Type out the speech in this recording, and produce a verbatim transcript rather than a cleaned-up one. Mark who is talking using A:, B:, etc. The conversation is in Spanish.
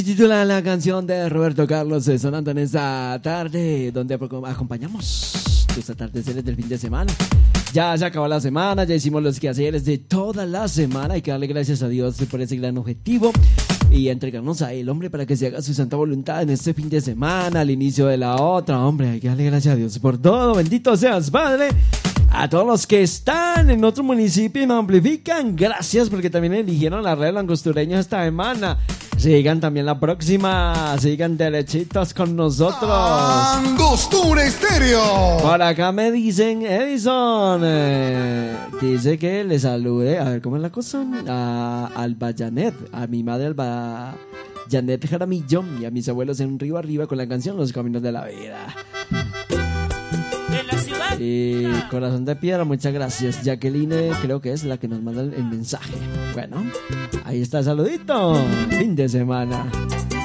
A: Titula la canción de Roberto Carlos eh, sonando en esta tarde, donde acompañamos tus atardeceres del fin de semana. Ya se acabó la semana, ya hicimos los quehaceres de toda la semana. Hay que darle gracias a Dios por ese gran objetivo y entregarnos a Él, hombre, para que se haga su santa voluntad en este fin de semana, al inicio de la otra. Hombre, hay que darle gracias a Dios por todo. Bendito seas, Padre. A todos los que están en otro municipio y nos amplifican, gracias, porque también eligieron la red Langostureños esta semana. Sigan también la próxima, sigan derechitos con nosotros.
B: Angostura Estéreo.
A: Por acá me dicen, Edison, eh, dice que le salude, a ver cómo es la cosa, a Alba Janet, a mi madre Alba Janet Jaramillo y a mis abuelos en Río Arriba con la canción Los Caminos de la Vida. Y Corazón de Piedra, muchas gracias. Jacqueline creo que es la que nos manda el, el mensaje. Bueno, ahí está el saludito. Fin de semana.